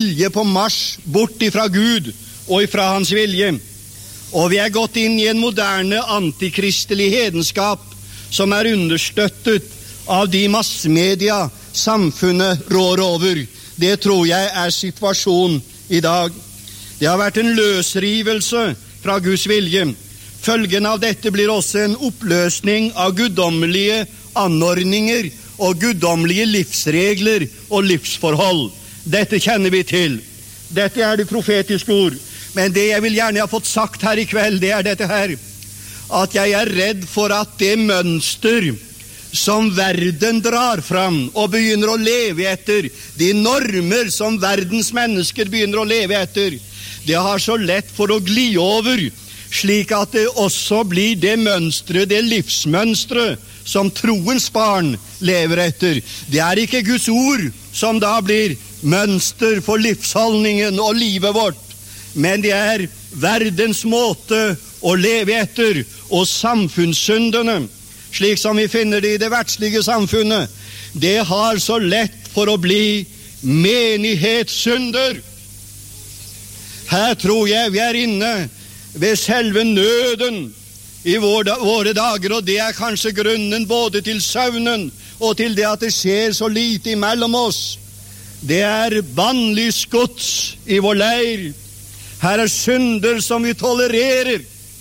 vilje på marsj bort ifra Gud og ifra hans vilje. Og vi gått inn i en moderne antikristelig hedenskap som understøttet av de massmedia samfunnet rår over. Det tror jeg situasjonen i dag. Det har vært en løsrivelse fra Guds vilje. Følgen av dette blir også en oppløsning av guddommelige anordninger og guddommelige livsregler og livsforhold. Dette kjenner vi til. Dette det profetiske ord. Men det jeg vil gjerne ha fått sagt her i kveld, det dette her. At jeg redd for at det mønster som verden drar fram og begynner å leve etter, de normer som verdens mennesker begynner å leve etter, det har så lett for å gli over, slik at det også blir det mønstret, det livsmønstret som troens barn lever etter. Det ikke Guds ord som da blir mønster for livsholdningen og livet vårt, men det verdens måte å leve etter, og samfunnssyndene, slik som vi finner det i det verdslige samfunnet, det har så lett for å bli menighetssynder. Her tror jeg vi inne ved selve nøden i våre dager, og det kanskje grunnen både til søvnen og til det at det skjer så lite imellom oss. Det bannlyst gods i vår leir. Her synder som vi tolererer,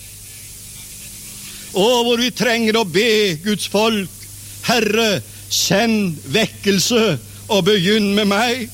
og hvor vi trenger å be Guds folk: Herre, send vekkelse og begynn med meg.